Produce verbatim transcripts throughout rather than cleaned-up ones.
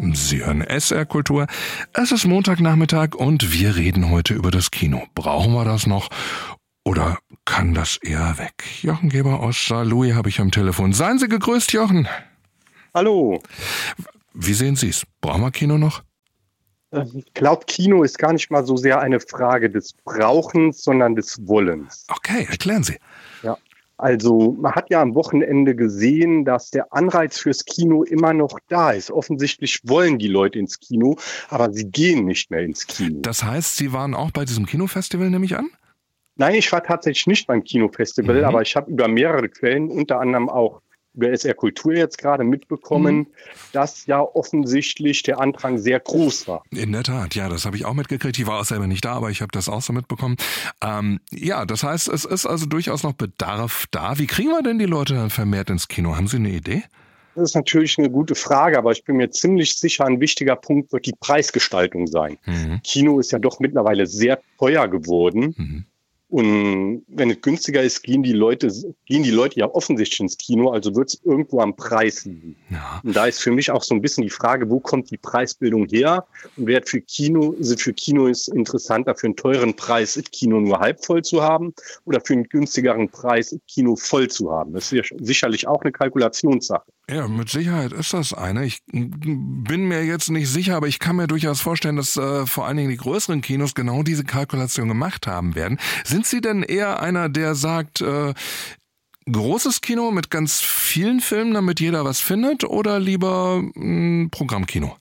Sie hören S R Kultur. Es ist Montagnachmittag und wir reden heute über das Kino. Brauchen wir das noch oder kann das eher weg? Jochen Geber aus Saarlouis habe ich am Telefon. Seien Sie gegrüßt, Jochen. Hallo. Wie sehen Sie es? Brauchen wir Kino noch? Ich glaube, Kino ist gar nicht mal so sehr eine Frage des Brauchens, sondern des Wollens. Okay, erklären Sie. Ja. Also man hat ja am Wochenende gesehen, dass der Anreiz fürs Kino immer noch da ist. Offensichtlich wollen die Leute ins Kino, aber sie gehen nicht mehr ins Kino. Das heißt, Sie waren auch bei diesem Kinofestival, nehme ich an? Nein, ich war tatsächlich nicht beim Kinofestival, mhm. aber ich habe über mehrere Quellen, unter anderem auch über S R Kultur jetzt gerade mitbekommen, mhm. dass ja offensichtlich der Andrang sehr groß war. In der Tat, ja, das habe ich auch mitgekriegt. Ich war auch selber nicht da, aber ich habe das auch so mitbekommen. Ähm, ja, das heißt, es ist also durchaus noch Bedarf da. Wie kriegen wir denn die Leute dann vermehrt ins Kino? Haben Sie eine Idee? Das ist natürlich eine gute Frage, aber ich bin mir ziemlich sicher, ein wichtiger Punkt wird die Preisgestaltung sein. Mhm. Kino ist ja doch mittlerweile sehr teuer geworden. Mhm. Und wenn es günstiger ist, gehen die Leute, gehen die Leute ja offensichtlich ins Kino, also wird es irgendwo am Preis liegen. Ja. Und da ist für mich auch so ein bisschen die Frage, wo kommt die Preisbildung her? Und wer für Kino, ist es für Kino ist interessanter, für einen teuren Preis das Kino nur halb voll zu haben oder für einen günstigeren Preis das Kino voll zu haben? Das ist sicherlich auch eine Kalkulationssache. Ja, mit Sicherheit ist das eine. Ich bin mir jetzt nicht sicher, aber ich kann mir durchaus vorstellen, dass äh, vor allen Dingen die größeren Kinos genau diese Kalkulation gemacht haben werden. Sind Sie denn eher einer, der sagt, äh, großes Kino mit ganz vielen Filmen, damit jeder was findet, oder lieber ein Programmkino?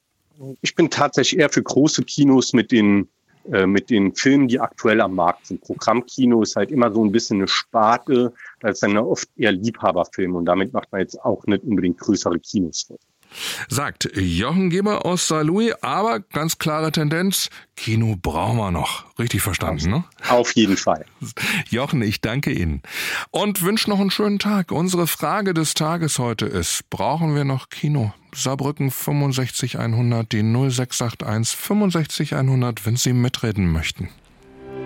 Ich bin tatsächlich eher für große Kinos mit den mit den Filmen, die aktuell am Markt sind. Programmkino ist halt immer so ein bisschen eine Sparte, da ist dann oft eher Liebhaberfilme und damit macht man jetzt auch nicht unbedingt größere Kinos vor. Sagt Jochen Geber aus Saarlouis, aber ganz klare Tendenz, Kino brauchen wir noch. Richtig verstanden, ne? Auf jeden Fall. Jochen, ich danke Ihnen und wünsche noch einen schönen Tag. Unsere Frage des Tages heute ist, brauchen wir noch Kino? Saarbrücken fünfundsechzig hundert, die null sechs acht eins fünfundsechzig hundert, wenn Sie mitreden möchten.